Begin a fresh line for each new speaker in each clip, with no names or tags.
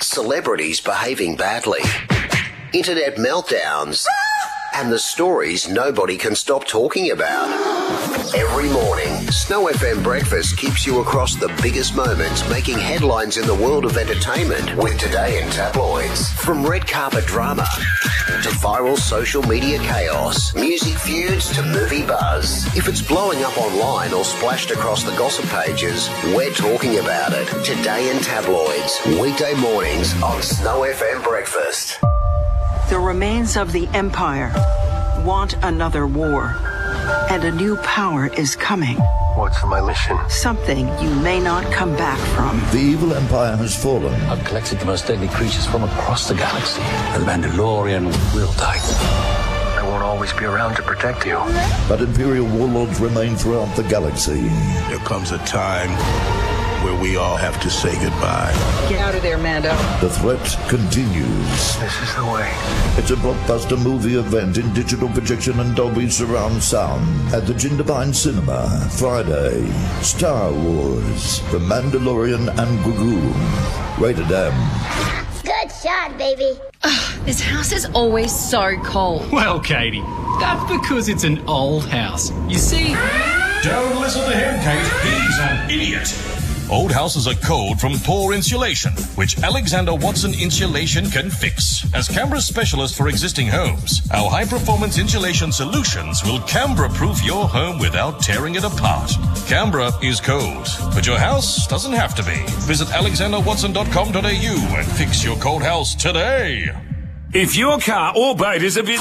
celebrities behaving badly, internet meltdowns, and the stories nobody can stop talking about. Every morning, Snow FM Breakfast keeps you across the biggest moments making headlines in the world of entertainment with Today in Tabloids. From red carpet drama to viral social media chaos, music feuds to movie buzz. If it's blowing up online or splashed across the gossip pages, we're talking about it. Today in Tabloids, weekday mornings on Snow FM Breakfast.
The remains of the Empire want another war, and a new power is coming.
What's my mission?
Something you may not come back from.
The evil Empire has fallen.
I've collected the most deadly creatures from across the galaxy. The Mandalorian will die.
I won't always be around to protect you.
But Imperial warlords remain throughout the galaxy.
There comes a time where we all have to say goodbye.
Get out of there, Mando.
The threat continues.
This is the way.
It's a blockbuster movie event in digital projection and Dolby surround sound at the Jindabyne Cinema. Friday, Star Wars, The Mandalorian and Grogu. Rated M.
Good shot, baby.
This house is always so cold.
Well, Katie, that's because it's an old house. You see...
Don't listen to him, Kate. He's an idiot.
Old houses are cold from poor insulation, which Alexander Watson Insulation can fix. As Canberra's specialist for existing homes, our high-performance insulation solutions will Canberra-proof your home without tearing it apart. Canberra is cold, but your house doesn't have to be. Visit alexanderwatson.com.au and fix your cold house today.
If your car or boat is a bit...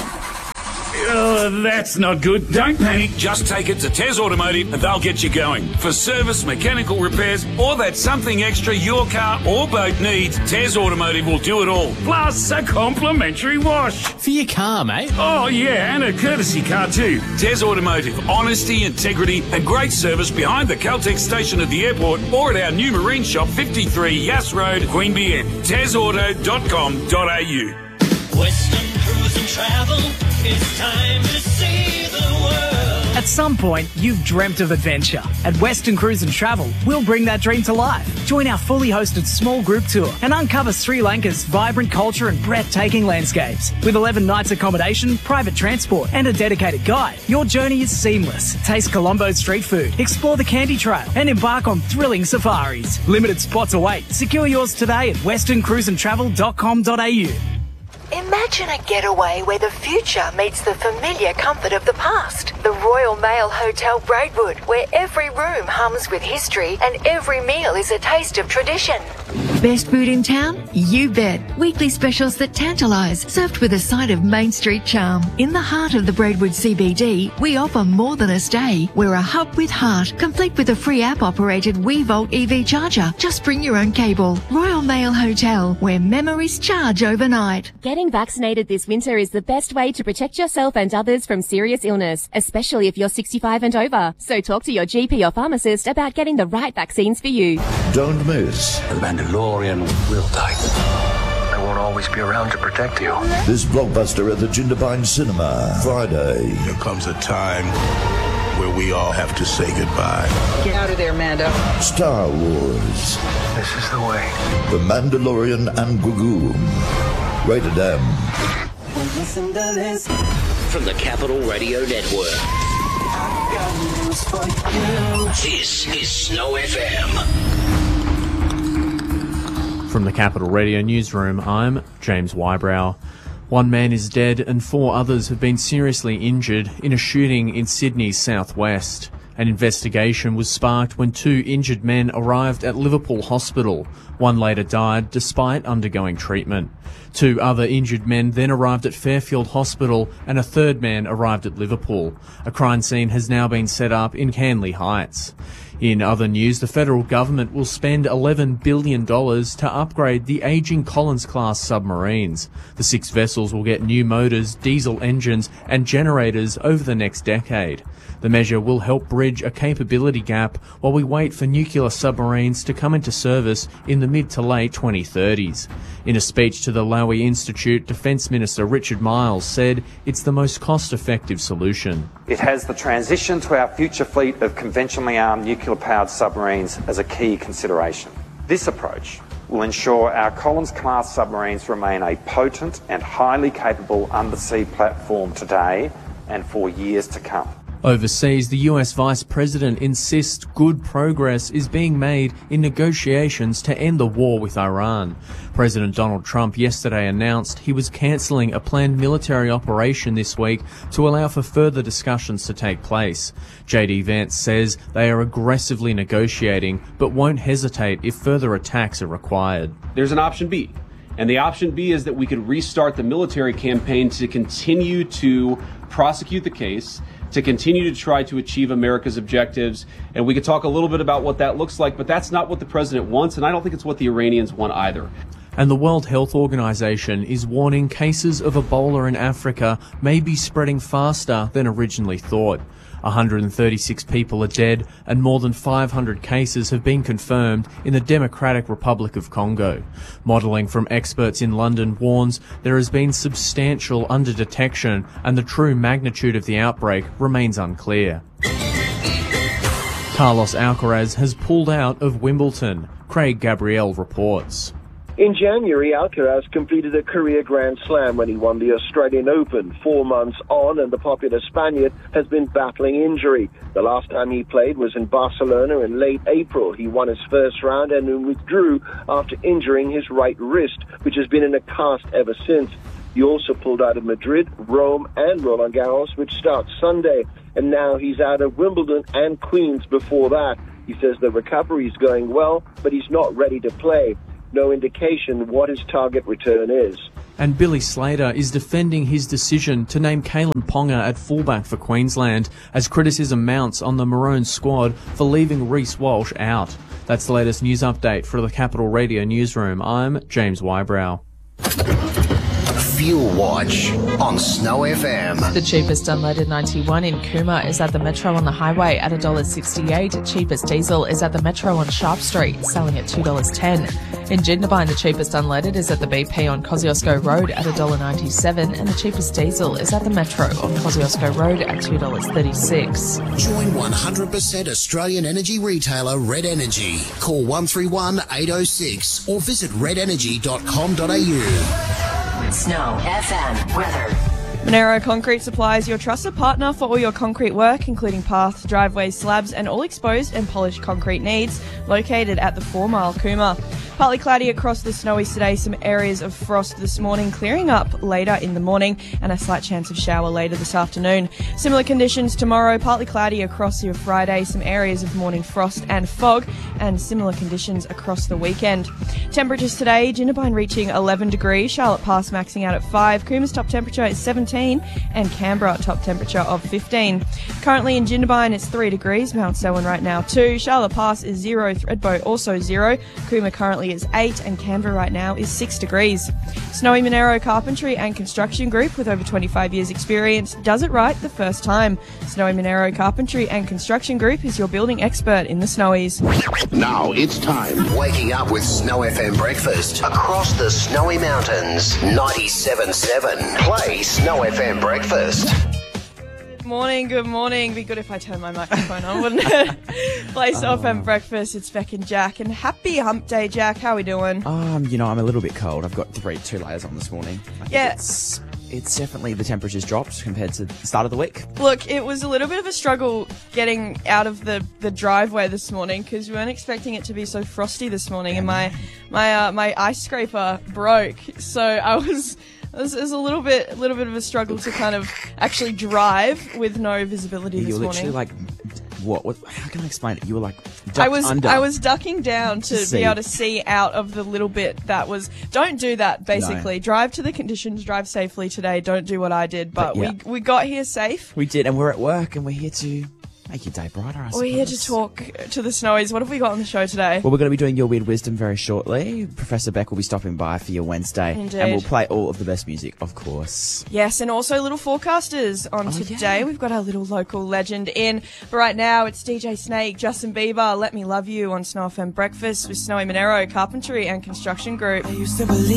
that's not good. Don't panic. Just take it to Tez Automotive and they'll get you going. For service, mechanical repairs, or that something extra your car or boat needs, Tez Automotive will do it all. Plus a complimentary wash.
For your car, mate.
Oh, yeah, and a courtesy car too. Tez Automotive. Honesty, integrity, and great service behind the Caltex station at the airport or at our new marine shop, 53 Yass Road, Queanbeyan. TezAuto.com.au.
Western Cruise and Travel, it's time to see the world.
At some point, you've dreamt of adventure. At Western Cruise and Travel, we'll bring that dream to life. Join our fully hosted small group tour and uncover Sri Lanka's vibrant culture and breathtaking landscapes. With 11 nights accommodation, private transport and a dedicated guide, your journey is seamless. Taste Colombo's street food, explore the Candy Trail and embark on thrilling safaris. Limited spots await. Secure yours today at westerncruiseandtravel.com.au.
Imagine a getaway where the future meets the familiar comfort of the past. The Royal Mail Hotel Braidwood, where every room hums with history and every meal is a taste of tradition.
Best food in town? You bet. Weekly specials that tantalise, served with a side of Main Street charm. In the heart of the Braidwood CBD, we offer more than a stay. We're a hub with heart, complete with a free app-operated WeVolt EV charger. Just bring your own cable. Royal Mail Hotel, where memories charge overnight.
Getting vaccinated this winter is the best way to protect yourself and others from serious illness, especially if you're 65 and over. So talk to your GP or pharmacist about getting the right vaccines for you.
Don't miss.
The Mandalorian will die.
I won't always be around to protect you.
This blockbuster at the Jindabyne Cinema. Friday.
There comes a time where we all have to say goodbye.
Get out of there, Mando.
Star Wars.
This is the way.
The Mandalorian and Grogu. Rated M.
Listen to this.
From the Capital Radio Network. This is Snow FM.
From the Capital Radio Newsroom, I'm James Wybrow. One man is dead and 4 others have been seriously injured in a shooting in Sydney's southwest. An investigation was sparked when 2 injured men arrived at Liverpool Hospital. One later died despite undergoing treatment. 2 other injured men then arrived at Fairfield Hospital and a 3rd man arrived at Liverpool. A crime scene has now been set up in Hanley Heights. In other news, the federal government will spend $11 billion to upgrade the ageing Collins-class submarines. The 6 vessels will get new motors, diesel engines and generators over the next decade. The measure will help bridge a capability gap while we wait for nuclear submarines to come into service in the mid to late 2030s. In a speech to the Lowy Institute, Defence Minister Richard Miles said it's the most cost-effective solution.
It has the transition to our future fleet of conventionally armed nuclear-powered submarines as a key consideration. This approach will ensure our Collins-class submarines remain a potent and highly capable undersea platform today and for years to come.
Overseas, the US Vice President insists good progress is being made in negotiations to end the war with Iran. President Donald Trump yesterday announced he was cancelling a planned military operation this week to allow for further discussions to take place. JD Vance says they are aggressively negotiating but won't hesitate if further attacks are required.
There's an option B. And the option B is that we could restart the military campaign to continue to prosecute the case, to continue to try to achieve America's objectives. And we could talk a little bit about what that looks like, but that's not what the president wants, and I don't think it's what the Iranians want either.
And the World Health Organization is warning cases of Ebola in Africa may be spreading faster than originally thought. 136 people are dead and more than 500 cases have been confirmed in the Democratic Republic of Congo. Modelling from experts in London warns there has been substantial underdetection and the true magnitude of the outbreak remains unclear. Carlos Alcaraz has pulled out of Wimbledon. Craig Gabriel reports.
In January, Alcaraz completed a career Grand Slam when he won the Australian Open. 4 months on, and the popular Spaniard has been battling injury. The last time he played was in Barcelona in late April. He won his first round and then withdrew after injuring his right wrist, which has been in a cast ever since. He also pulled out of Madrid, Rome, and Roland Garros, which starts Sunday. And now he's out of Wimbledon and Queens before that. He says the recovery is going well, but he's not ready to play. No indication what his target return is.
And Billy Slater is defending his decision to name Kalen Ponga at fullback for Queensland as criticism mounts on the Maroons squad for leaving Reece Walsh out. That's the latest news update for the Capital Radio newsroom. I'm James Wybrow.
Fuel Watch on Snow FM.
The cheapest unleaded 91 in Cooma is at the Metro on the highway at $1.68. Cheapest diesel is at the Metro on Sharp Street, selling at $2.10. In Jindabyne, the cheapest unleaded is at the BP on Kosciuszko Road at $1.97, and the cheapest diesel is at the Metro on Kosciuszko Road at $2.36.
Join 100% Australian energy retailer Red Energy. Call 131 806 or visit redenergy.com.au.
Snow FM weather.
Monero Concrete supplies your trusted partner for all your concrete work, including paths, driveways, slabs, and all exposed and polished concrete needs, located at the 4 Mile Cooma. Partly cloudy across the Snowies today, some areas of frost this morning, clearing up later in the morning, and a slight chance of shower later this afternoon. Similar conditions tomorrow, partly cloudy across your Friday, some areas of morning frost and fog, and similar conditions across the weekend. Temperatures today, Jindabyne reaching 11 degrees, Charlotte Pass maxing out at 5, Cooma's top temperature is 17, and Canberra top temperature of 15. Currently in Jindabyne it's 3 degrees, Mount Selwyn right now 2, Charlotte Pass is 0, Thredbo also 0, Cooma currently is 8, and Canberra right now is 6 degrees. Snowy Monero Carpentry and Construction Group, with over 25 years experience, does it right the first time. Snowy Monero Carpentry and Construction Group is your building expert in the Snowies.
Now it's time. Waking up with Snow FM breakfast across the snowy mountains. 97.7. Play Snow FM breakfast.
Good morning. Be good if I turn my microphone on, wouldn't it? Play Snow FM breakfast. It's Beck and Jack, and happy hump day, Jack. How are we doing?
I'm a little bit cold. I've got 2 layers on this morning. I think it's definitely, the temperature's dropped compared to the start of the week.
Look, it was a little bit of a struggle getting out of the driveway this morning because we weren't expecting it to be so frosty this morning, and my ice scraper broke, so it was a little bit of a struggle to kind of actually drive with no visibility this morning.
You were literally what? How can I explain it? You were like
I was ducking down to be able to see out of the little bit that was. Don't do that, basically. No. Drive to the conditions, drive safely today. Don't do what I did, but we got here safe.
We did, and we're at work, and we're here to make your day brighter, I suppose.
We're here to talk to the Snowies. What have we got on the show today?
Well, we're going to be doing Your Weird Wisdom very shortly. Professor Beck will be stopping by for your Wednesday.
Indeed.
And we'll play all of the best music, of course.
Yes, and also little forecasters on today. Yeah. We've got our little local legend in. But right now, it's DJ Snake, Justin Bieber, Let Me Love You on Snow FM Breakfast with Snowy Monero Carpentry and Construction Group. I used to believe